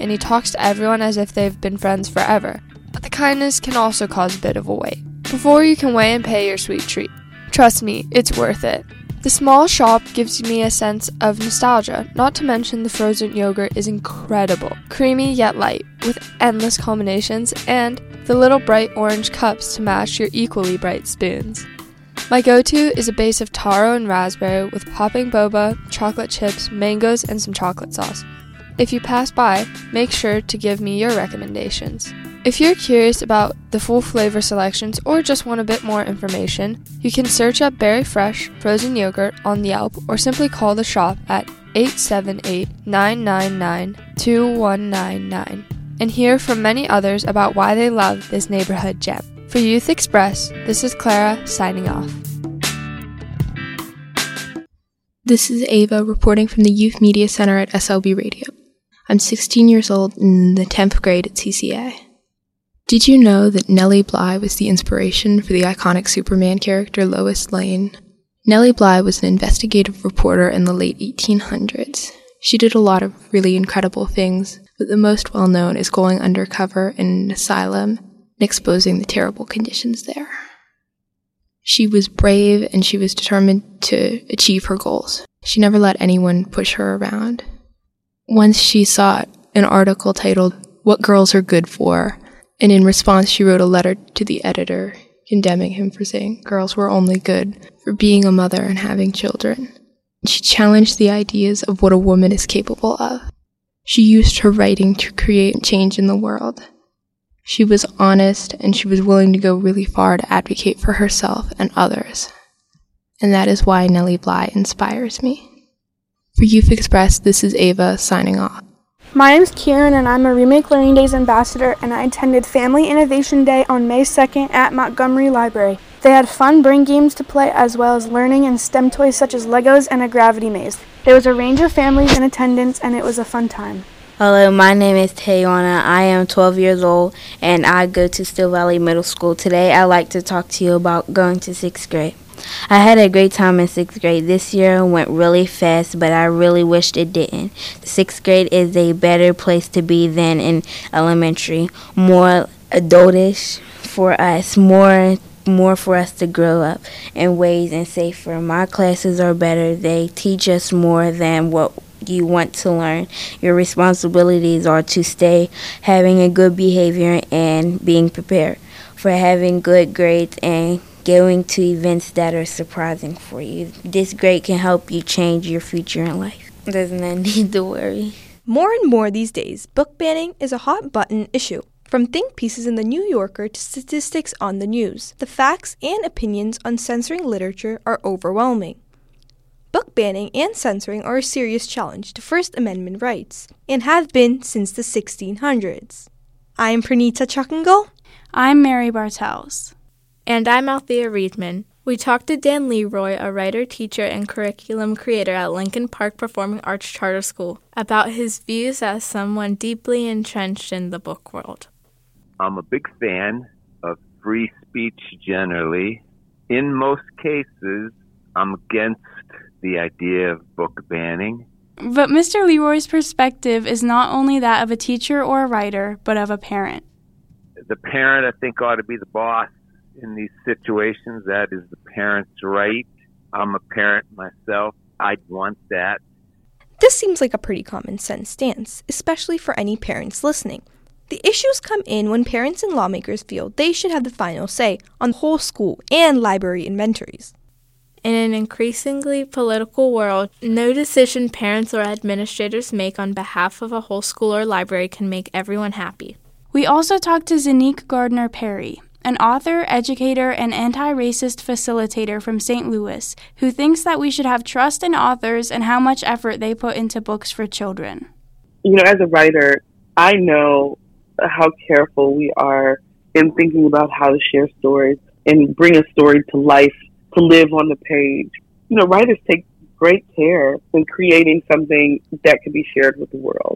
and he talks to everyone as if they've been friends forever. But the kindness can also cause a bit of a wait before you can weigh and pay your sweet treat. Trust me, it's worth it. The small shop gives me a sense of nostalgia, not to mention the frozen yogurt is incredible, creamy yet light, with endless combinations, and the little bright orange cups to match your equally bright spoons. My go-to is a base of taro and raspberry with popping boba, chocolate chips, mangoes, and some chocolate sauce. If you pass by, make sure to give me your recommendations. If you're curious about the full flavor selections or just want a bit more information, you can search up Berry Fresh frozen yogurt on Yelp or simply call the shop at 878-999-2199 and hear from many others about why they love this neighborhood gem. For Youth Express, this is Clara signing off. This is Ava reporting from the Youth Media Center at SLB Radio. I'm 16 years old in the 10th grade at CCA. Did you know that Nellie Bly was the inspiration for the iconic Superman character Lois Lane? Nellie Bly was an investigative reporter in the late 1800s. She did a lot of really incredible things, but the most well-known is going undercover in an asylum and exposing the terrible conditions there. She was brave and she was determined to achieve her goals. She never let anyone push her around. Once she saw an article titled, "What Girls Are Good For," and in response she wrote a letter to the editor condemning him for saying girls were only good for being a mother and having children. She challenged the ideas of what a woman is capable of. She used her writing to create change in the world. She was honest and she was willing to go really far to advocate for herself and others. And that is why Nellie Bly inspires me. For Youth Express, this is Ava signing off. My name is Kieran and I'm a Remake Learning Days ambassador, and I attended Family Innovation Day on May 2nd at Montgomery Library. They had fun brain games to play as well as learning and STEM toys such as Legos and a gravity maze. There was a range of families in attendance and it was a fun time. Hello, my name is Tayana. I am 12 years old and I go to Still Valley Middle School. Today I'd like to talk to you about going to 6th grade. I had a great time in 6th grade. This year went really fast, but I really wished it didn't. 6th grade is a better place to be than in elementary. More adultish for us, more for us to grow up in ways and safer. My classes are better. They teach us more than what you want to learn. Your responsibilities are to stay having a good behavior and being prepared for having good grades and going to events that are surprising for you. This grade can help you change your future in life. There's no need to worry. More and more these days, book banning is a hot button issue. From think pieces in the New Yorker to statistics on the news, the facts and opinions on censoring literature are overwhelming. Book banning and censoring are a serious challenge to First Amendment rights and have been since the 1600s. I'm Pranita Chuckengal. I'm Mary Bartels. And I'm Althea Reedman. We talked to Dan Leroy, a writer, teacher, and curriculum creator at Lincoln Park Performing Arts Charter School, about his views as someone deeply entrenched in the book world. I'm a big fan of free speech generally. In most cases, I'm against the idea of book banning. But Mr. Leroy's perspective is not only that of a teacher or a writer, but of a parent. The parent, I think, ought to be the boss in these situations. That is the parent's right. I'm a parent myself. I'd want that. This seems like a pretty common sense stance, especially for any parents listening. The issues come in when parents and lawmakers feel they should have the final say on the whole school and library inventories. In an increasingly political world, no decision parents or administrators make on behalf of a whole school or library can make everyone happy. We also talked to Zanique Gardner-Perry, an author, educator, and anti-racist facilitator from St. Louis, who thinks that we should have trust in authors and how much effort they put into books for children. You know, as a writer, I know how careful we are in thinking about how to share stories and bring a story to life, to live on the page. You know, writers take great care in creating something that can be shared with the world.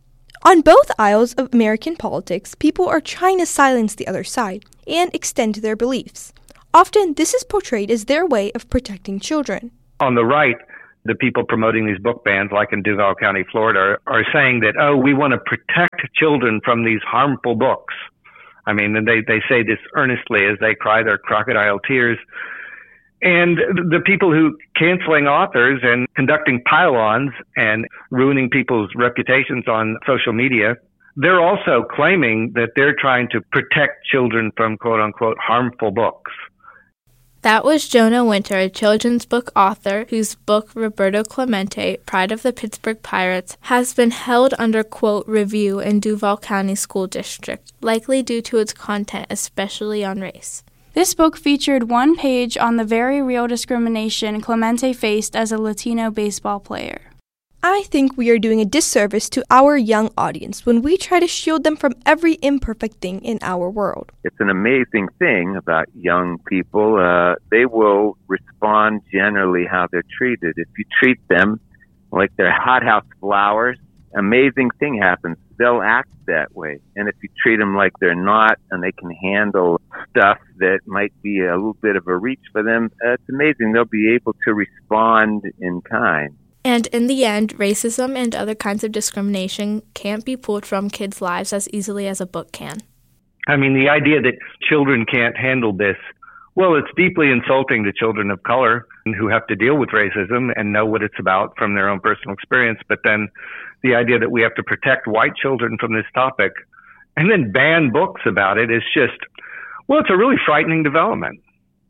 On both aisles of American politics, people are trying to silence the other side and extend their beliefs. Often, this is portrayed as their way of protecting children. On the right, the people promoting these book bans, like in Duval County, Florida, are saying that, oh, we want to protect children from these harmful books. I mean, and they say this earnestly as they cry their crocodile tears. And the people who canceling authors and conducting pile-ons and ruining people's reputations on social media, they're also claiming that they're trying to protect children from quote-unquote harmful books. That was Jonah Winter, a children's book author whose book Roberto Clemente, Pride of the Pittsburgh Pirates, has been held under, quote, review in Duval County School District, likely due to its content, especially on race. This book featured one page on the very real discrimination Clemente faced as a Latino baseball player. I think we are doing a disservice to our young audience when we try to shield them from every imperfect thing in our world. It's an amazing thing about young people. They will respond generally how they're treated. If you treat them like they're hothouse flowers, amazing thing happens. They'll act that way. And if you treat them like they're not and they can handle stuff that might be a little bit of a reach for them, it's amazing. They'll be able to respond in kind. And in the end, racism and other kinds of discrimination can't be pulled from kids' lives as easily as a book can. I mean, the idea that children can't handle this, well, it's deeply insulting to children of color who have to deal with racism and know what it's about from their own personal experience. But then the idea that we have to protect white children from this topic and then ban books about it is just, well, it's a really frightening development.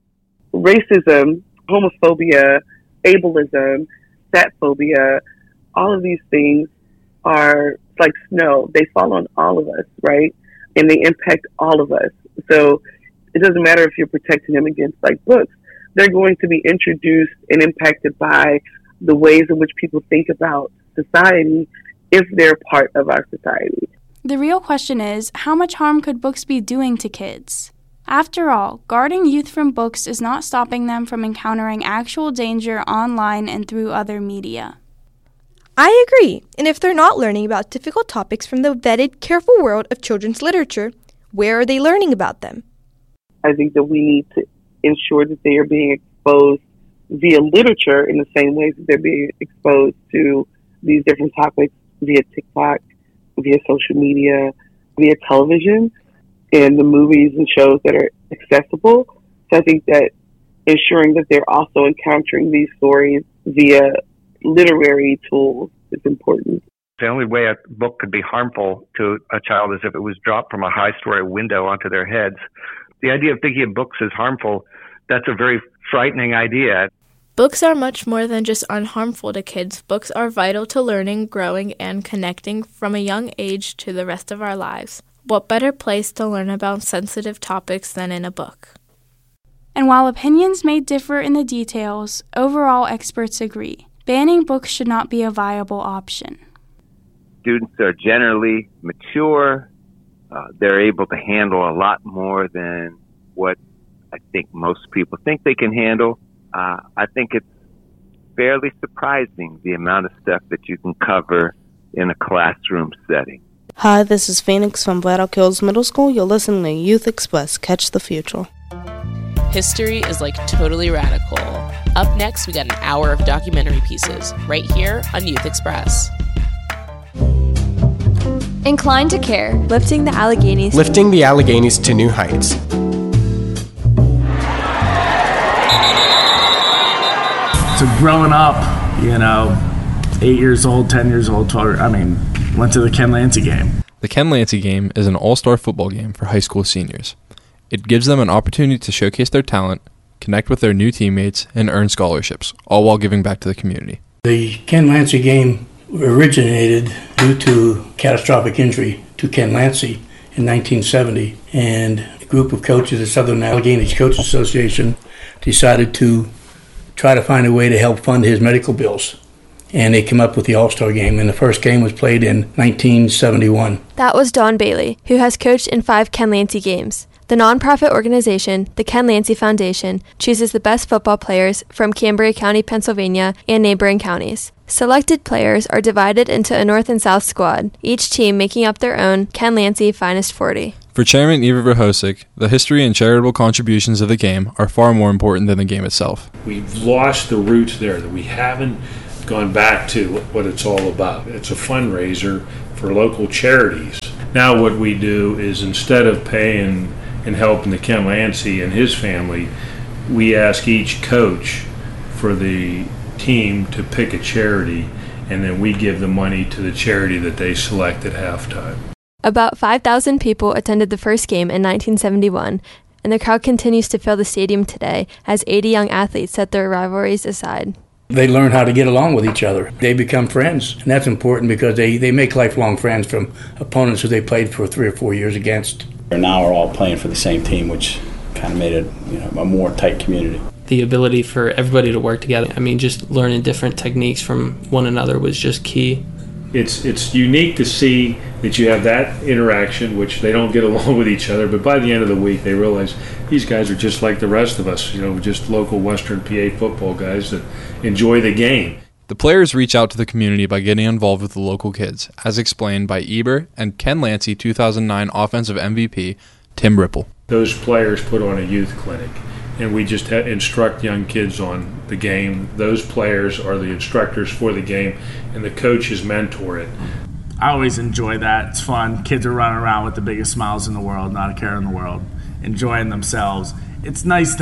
Racism, homophobia, ableism, fat phobia, all of these things are like snow. They fall on all of us, right? And they impact all of us. So it doesn't matter if you're protecting them against like books. They're going to be introduced and impacted by the ways in which people think about society if they're part of our society. The real question is, how much harm could books be doing to kids? After all, guarding youth from books is not stopping them from encountering actual danger online and through other media. I agree, and if they're not learning about difficult topics from the vetted, careful world of children's literature, where are they learning about them? I think that we need to ensure that they are being exposed via literature in the same ways that they're being exposed to these different topics via TikTok, via social media, via television, and the movies and shows that are accessible. So I think that ensuring that they're also encountering these stories via literary tools is important. The only way a book could be harmful to a child is if it was dropped from a high-story window onto their heads. The idea of thinking of books as harmful, that's a very frightening idea. Books are much more than just unharmful to kids. Books are vital to learning, growing, and connecting from a young age to the rest of our lives. What better place to learn about sensitive topics than in a book? And while opinions may differ in the details, overall experts agree. Banning books should not be a viable option. Students are generally mature. They're able to handle a lot more than what I think most people think they can handle. I think it's fairly surprising the amount of stuff that you can cover in a classroom setting. Hi, this is Phoenix from Black Elk Hills Middle School. You're listening to Youth Express. Catch the future. History is like totally radical. Up next, we got an hour of documentary pieces right here on Youth Express. Inclined to Care. Lifting the Alleghenies. Lifting the Alleghenies to new heights. So growing up, 8 years old, 10 years old, 12, went to the Ken Lancey game. The Ken Lancey game is an all-star football game for high school seniors. It gives them an opportunity to showcase their talent, connect with their new teammates, and earn scholarships, all while giving back to the community. The Ken Lancey game originated due to catastrophic injury to Ken Lancey in 1970, and a group of coaches, the Southern Alleghenies Coaches Association, decided to try to find a way to help fund his medical bills. And they came up with the All-Star Game, and the first game was played in 1971. That was Don Bailey, who has coached in 5 Ken Lancey games. The nonprofit organization, the Ken Lancey Foundation, chooses the best football players from Cambria County, Pennsylvania, and neighboring counties. Selected players are divided into a North and South squad, each team making up their own Ken Lancey Finest 40. For Chairman Ivar Verhosek, the history and charitable contributions of the game are far more important than the game itself. We've lost the roots there, that we haven't gone back to what it's all about. It's a fundraiser for local charities. Now what we do is, instead of paying and helping the Ken Lancey and his family, we ask each coach for the team to pick a charity, and then we give the money to the charity that they select at halftime. About 5,000 people attended the first game in 1971, and the crowd continues to fill the stadium today as 80 young athletes set their rivalries aside. They learn how to get along with each other. They become friends, and that's important because they make lifelong friends from opponents who they played for 3 or 4 years against. Now we're all playing for the same team, which kind of made it a more tight community. The ability for everybody to work together. Just learning different techniques from one another was just key. It's unique to see that you have that interaction, which they don't get along with each other, but by the end of the week they realize these guys are just like the rest of us, just local Western PA football guys that enjoy the game. The players reach out to the community by getting involved with the local kids, as explained by Eber and Ken Lancey 2009 offensive MVP Tim Ripple. Those players put on a youth clinic, and we just instruct young kids on the game. Those players are the instructors for the game, and the coaches mentor it. I always enjoy that. It's fun. Kids are running around with the biggest smiles in the world, not a care in the world, enjoying themselves. It's nice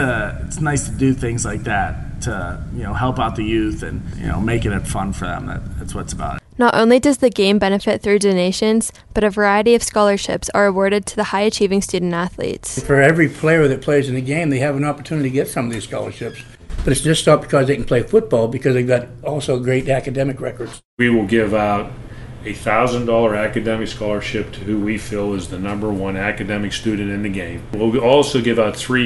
to do things like that to help out the youth and making it fun for them. That's what it's about. Not only does the game benefit through donations, but a variety of scholarships are awarded to the high-achieving student athletes. For every player that plays in the game, they have an opportunity to get some of these scholarships. But it's just not because they can play football, because they've got also great academic records. We will give out a $1,000 academic scholarship to who we feel is the number one academic student in the game. We'll also give out 3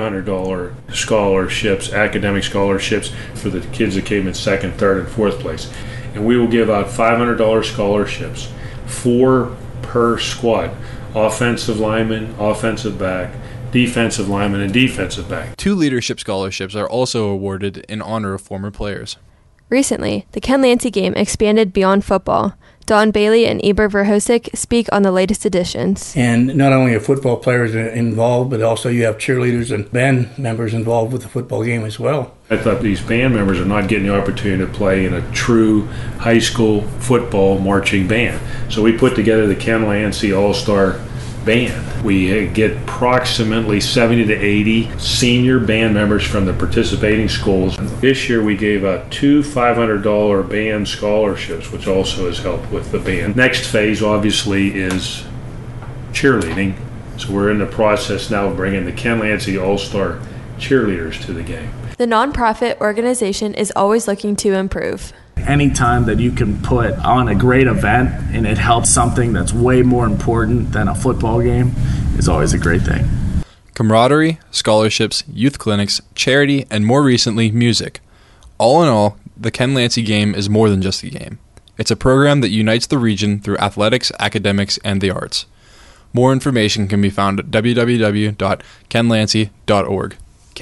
$500 scholarships, academic scholarships, for the kids that came in 2nd, 3rd, and 4th place. And we will give out $500 scholarships, 4 per squad: offensive lineman, offensive back, defensive lineman, and defensive back. 2 leadership scholarships are also awarded in honor of former players. Recently, the Ken Lancey game expanded beyond football. Don Bailey and Eber Verhosek speak on the latest additions. And not only are football players involved, but also you have cheerleaders and band members involved with the football game as well. I thought these band members are not getting the opportunity to play in a true high school football marching band. So we put together the Ken Lancey All-Star Band. We get approximately 70 to 80 senior band members from the participating schools. This year we gave out 2 $500 band scholarships, which also has helped with the band. Next phase obviously is cheerleading. So we're in the process now of bringing the Ken Lancey All-Star cheerleaders to the game. The nonprofit organization is always looking to improve. Anytime that you can put on a great event and it helps something that's way more important than a football game is always a great thing. Camaraderie, scholarships, youth clinics, charity, and more recently, music. All in all, the Ken Lancey game is more than just a game. It's a program that unites the region through athletics, academics, and the arts. More information can be found at www.kenlancy.org.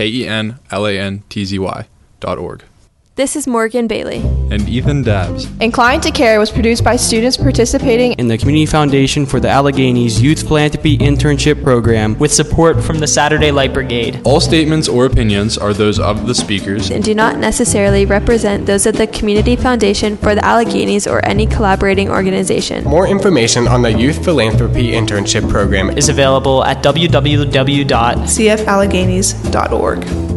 KENLANTZY.org. This is Morgan Bailey. And Ethan Dabbs. Inclined to Care was produced by students participating in the Community Foundation for the Alleghenies Youth Philanthropy Internship Program with support from the Saturday Light Brigade. All statements or opinions are those of the speakers and do not necessarily represent those of the Community Foundation for the Alleghenies or any collaborating organization. More information on the Youth Philanthropy Internship Program is available at www.cfalleghenies.org.